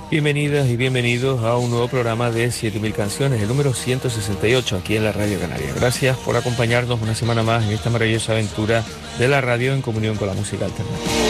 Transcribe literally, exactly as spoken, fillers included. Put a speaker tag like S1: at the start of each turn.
S1: Bienvenidas y bienvenidos a un nuevo programa de siete mil canciones, el número ciento sesenta y ocho aquí en la Radio Canaria. Gracias por acompañarnos una semana más en esta maravillosa aventura de la radio en comunión con la música alternativa.